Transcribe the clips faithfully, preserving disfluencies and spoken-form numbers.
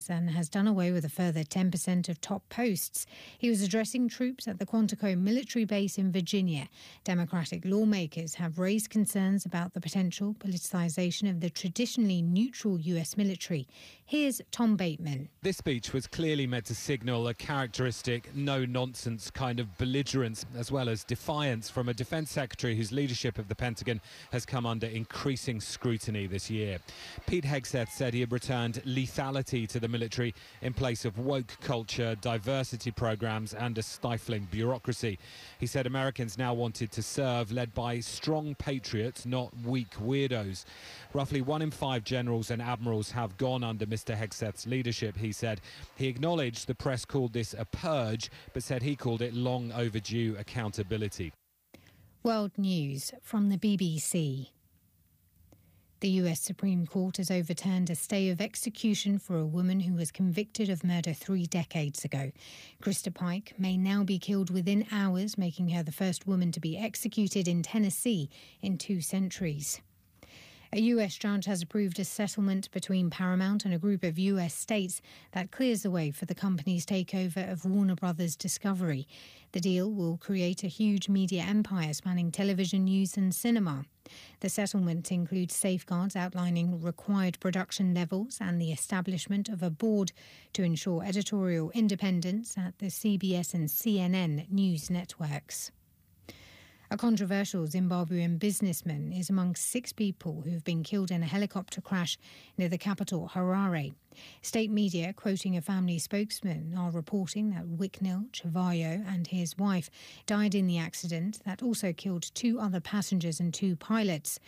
and has done away with a further ten percent of top posts. He was addressing troops at the Quantico military base in Virginia. Democratic lawmakers have raised concerns about the potential politicization of the traditionally neutral U S military. Here's Tom Bateman. This speech was clearly meant to signal a characteristic no-nonsense kind of belligerence as well as defiance from a defense secretary whose leadership of the Pentagon has come under increasing scrutiny this year. Pete Hegseth said he had returned lethality to the military in place of woke culture, diversity programs and a stifling bureaucracy. He said Americans now wanted to serve, led by strong patriots, not weak weirdos. Roughly one in five generals and admirals have gone under Mister Hegseth's leadership, he said. He acknowledged the press called this a purge, but said he called it long overdue accountability. World News from the B B C. The U S Supreme Court has overturned a stay of execution for a woman who was convicted of murder three decades ago. Krista Pike may now be killed within hours, making her the first woman to be executed in Tennessee in two centuries. A U S judge has approved a settlement between Paramount and a group of U S states that clears the way for the company's takeover of Warner Brothers Discovery. The deal will create a huge media empire spanning television, news and cinema. The settlement includes safeguards outlining required production levels and the establishment of a board to ensure editorial independence at the C B S and C N N news networks. A controversial Zimbabwean businessman is among six people who have been killed in a helicopter crash near the capital, Harare. State media, quoting a family spokesman, are reporting that Wicknell Chivayo and his wife died in the accident that also killed two other passengers and two pilots.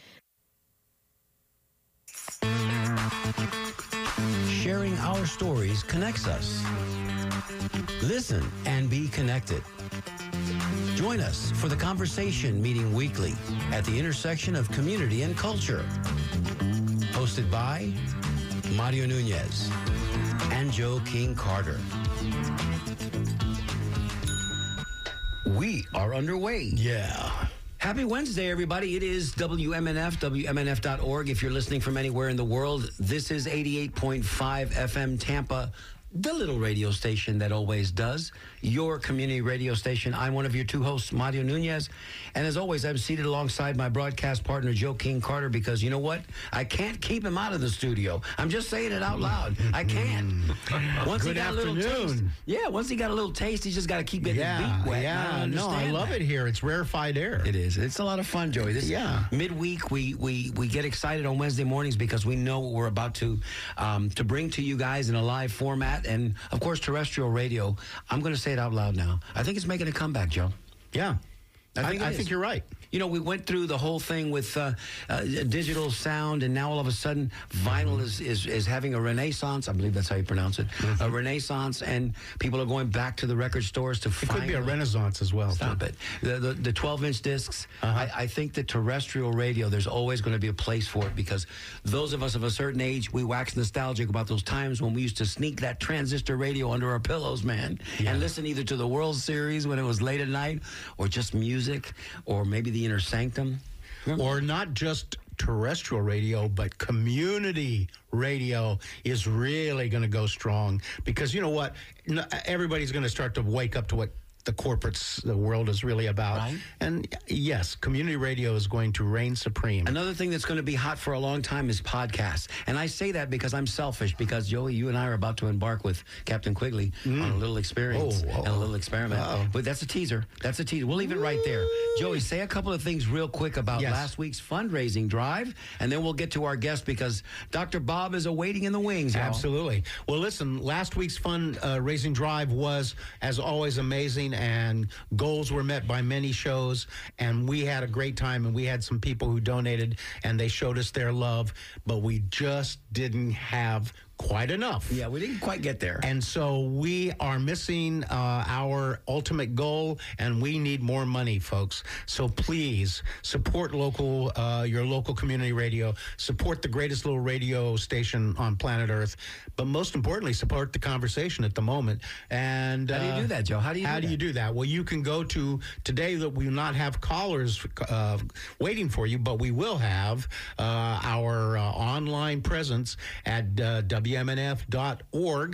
Sharing our stories connects us. Listen and be connected. Join us for the conversation meeting weekly at the intersection of community and culture. Hosted by Mario Nunez and Joe King Carter. We are underway. Yeah. Happy Wednesday, everybody. It is W M N F, W M N F dot org. If you're listening from anywhere in the world, this is eighty-eight point five F M Tampa, the little radio station that always does, your community radio station. I'm one of your two hosts, Mario Nunez. And as always, I'm seated alongside my broadcast partner, Joe King Carter, because you know what? I can't keep him out of the studio. I'm just saying it out loud. I can't. Once Good he got afternoon. a little taste, yeah, once he got a little taste, he's just got to keep getting yeah, his beak wet. Yeah, I no, I love that. it here. It's rarefied air. It is. It's a lot of fun, Joey. This yeah. midweek, we, we, we get excited on Wednesday mornings because we know what we're about to um, to bring to you guys in a live format. And, of course, terrestrial radio. I'm going to say it out loud now. I think it's making a comeback, Joe. Yeah. I think, I, I think you're right. You know, we went through the whole thing with uh, uh, digital sound, and now all of a sudden, vinyl is, is, is having a renaissance. I believe that's how you pronounce it. Mm-hmm. A renaissance, and people are going back to the record stores to find... It could be a renaissance as well. Stop too. it. The, the, the twelve-inch discs, uh-huh. I, I think that terrestrial radio, there's always going to be a place for it, because those of us of a certain age, we wax nostalgic about those times when we used to sneak that transistor radio under our pillows, man, yeah. and listen either to the World Series when it was late at night, or just music, or maybe the Inner Sanctum. Or not just terrestrial radio, but community radio is really going to go strong, because you know what? Everybody's going to start to wake up to what the corporates, the world is really about. Right. And yes, community radio is going to reign supreme. Another thing that's going to be hot for a long time is podcasts. And I say that because I'm selfish, because Joey, you and I are about to embark with Captain Quigley mm. on a little experience oh, oh. and a little experiment. Uh-oh. But that's a teaser. That's a teaser. We'll leave it right there. Joey, say a couple of things real quick about yes. last week's fundraising drive, and then we'll get to our guest, because Doctor Bob is awaiting in the wings, y'all. Absolutely. Well, listen, last week's fundraising uh, drive was, as always, amazing, and goals were met by many shows, and we had a great time, and we had some people who donated, and they showed us their love, but we just didn't have quite enough. Yeah, we didn't quite get there. And so we are missing uh, our ultimate goal, and we need more money, folks. So please support local, uh, your local community radio, support the greatest little radio station on planet Earth, but most importantly, support the conversation at the moment. And how do you do that, Joe? How do you how do, do that? you do that? Well, you can go to today that we will not have callers uh, waiting for you, but we will have uh, our uh, online presence at uh, W W M N F dot org.